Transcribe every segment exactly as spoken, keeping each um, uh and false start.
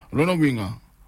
lona winga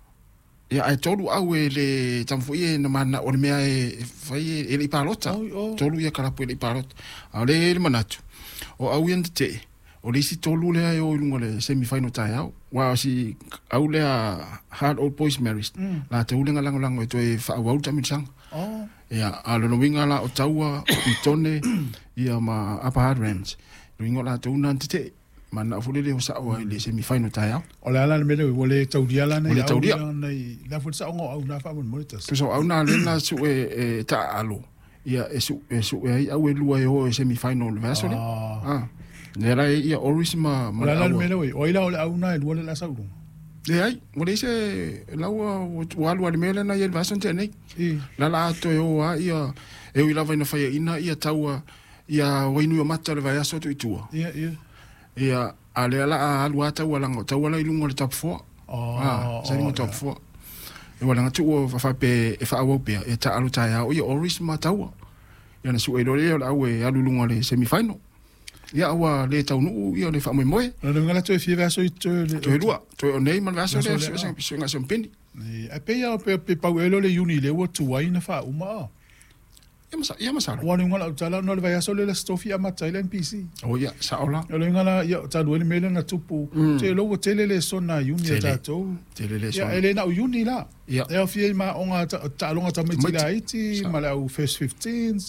ia ai tolu au e le tamfu e na mana o le mea e fai e le palota tolu ia karapu e le palota a le le manatu o au ia te o le si tolu le ai o lunga le semi-final tai au wa si au le Hard Old Boys Marist la te ulenga lango lango e to e fa au tamisang oh ia a lona winga la o taua i tone ia ma Upper Hard Rams winga la te una te mana fulele o sa o le semi-final tai au o le ala me le o le taudia la nei le taudia nei la fu sa ngo au na fa mon monitas so au na le na su e ta alo ia e su e su e au e lua e o semi-final verso le ah era ia orisma ma la me le o ila o le au na e lua le la sa u le ai mo le se la o o alu ale mele na ia verso te nei la la to o a ia e o ila vai na fai ina ia taua ia wainu o mata le vai aso tu itua ia ia ia ale ala alu ata wala ngo tawala ilungo le top four oh ah sa ni top four e wala ngatu o fa fa pe e fa awo pe e ta alu ta ya o ia oris ma tawa ia na su e lo le awe alu lungo le semi final ia wa le tau nu ia le fa mo mo na ngala to e fi verso to le to lua to nei man verso le se se nga se pini e pe ya pe pe pa elo le uni le wo tu wai na fa uma ia masa ia masa wani ngala tala no le vai aso le stofia ma Thailand P C o ia sa ola le ngala ia ta do le mele na tupu te lo wo tele le sona uni ta to tele le sona ia ele na uni la ia e fi ma onga ta longa ta me tila iti ma la u first fifteens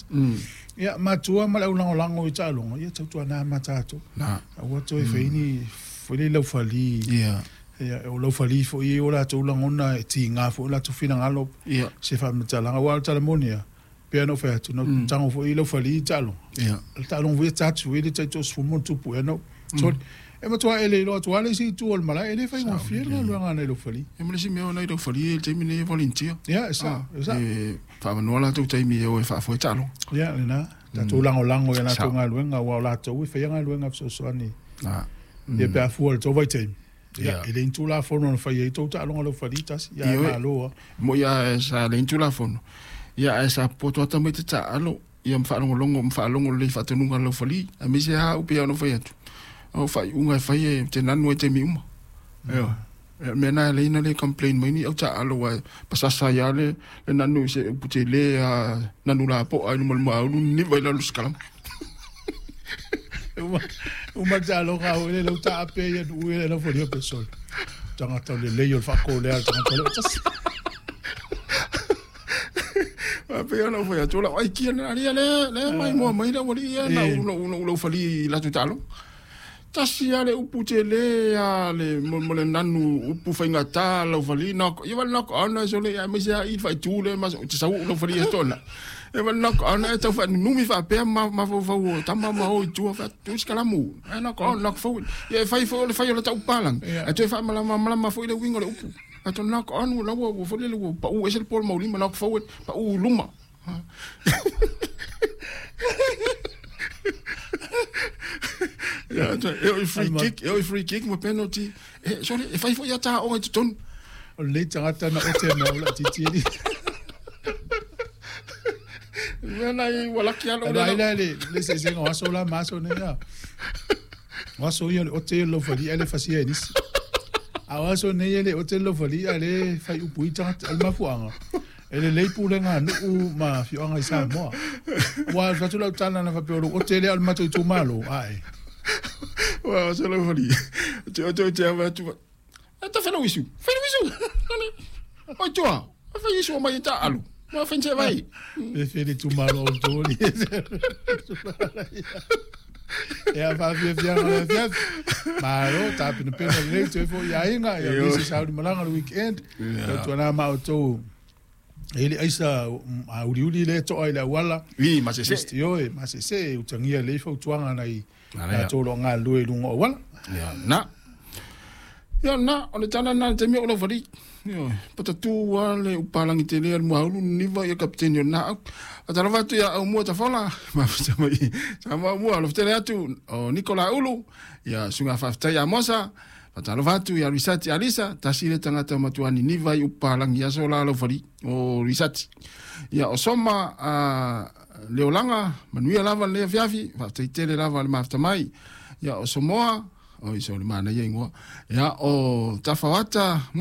ia ma tua ma la u lango lango i ta longa ia tu na ma ta to na wa to e feini foi le lo fali ia ia o lo fali fo i o la to langona ti nga fo la to fina ngalo ia se fa ma ta langa wa ta monia piano fa tu no tango fo i lo fali talo ia talo vi ta tu vi ta to su mo tu pu no so e ma to ele lo to ale si tu ol mala ele fa mo fiel no lo ngana lo fali e mo le si me ona i lo fali te mi ne volunteer ia esa esa e fa no la tu te mi o fa fo talo ia na ta to lango lango ya na to nga luenga wa la to wi fa nga luenga so so ani na e pe fu to vai te ia ele in tu la fo no fa ye to ta lo fali tas ia na lo mo ia sa le in tu la fo ia esa poto ata me te ta alo ia mfa longo longo mfa longo le fa te nunga lo fali a mi se ha u pe no fa yetu o fa unga fa ye te nanu e te mi uma ia me na le ina le complain mai ni o ta alo wa pasasa ya le le nanu se pute le a nanu la po ai no ma ni vai la luskalam uma uma ja lo ga o le lo ta pe ye u le no fo le pe sol tanga ta le le yo fa ko le tanga ta le pe ona foi a tola ai ki na ria le le mai mo mai da wali na uno uno uno fali la tutalo tasi ale upute le ale mo mo le nanu upu fainga ta la fali na i va na ko ana so le me sia i fa tu le ma ti sa uno fali tona e va na ko ana ta fa nu mi fa pe ma ma fo fo ta ma ma o tu fa tu skala mu na ko na fo e fa fo le fa yo ta upalang e tu fa ma ma ma fo le wingo le upu ato nak anu lawa wo fole le pa u esel pol mauli ma nak forward pa u luma ya to e free kick e free kick mo penalty e sorry e fai fo ya ta o e ton o le tanga na o te na la titi na i wala ki alo le le le le se se ngo so la ma so ne ya wa so yo o te lo fali ele fasia ni awa so ne ele o te lo fali ale fai u pui tanga al mafuanga ele le pulenga no ma fi anga isa mo wa fa tu la tana na fa pe o te le al mato tu malo ai wa so lo fali te o te te va tu ta fa no wisu fa no wisu o tu a fa wisu ma ta alu ma fa nche vai e fe tu malo to ni ja, va via via via. Maar ook daar in de pinne leeft te voor ja inga ja deze zou die lange weekend. Dat we na maar to. Ele aisa a uri le to ai la wala. Oui, mas ese. Yo, mas ese utangia le fo tuanga nai. Na to lo nga lu lu ngo wala. Ja, na. Ja, na, on tana na te mi o lo fari. Yo, pata tu wale upalang te le mo alu ni va ya kapten yo na. Atara vatu ya au mua ta fala. Ma sama i. Sama mua lo tele atu o Nicola Ulu. Ya sunga fafta ya mosa. Atara vatu ya risati alisa tasile tangata matuani ni va upalang ya sola lo fari o risati. Ya osoma a leolanga manuia lava le fiafi fafta tele lava le mafta mai. Ya osomoa o iso le mana yengo. Ya o tafawata